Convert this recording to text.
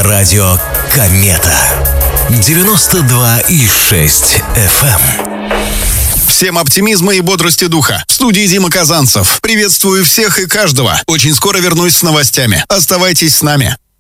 Радио Комета. 92,6 FM. Всем оптимизма и бодрости духа. В студии Дима Казанцев. Приветствую всех и каждого. Очень скоро вернусь с новостями. Оставайтесь с нами.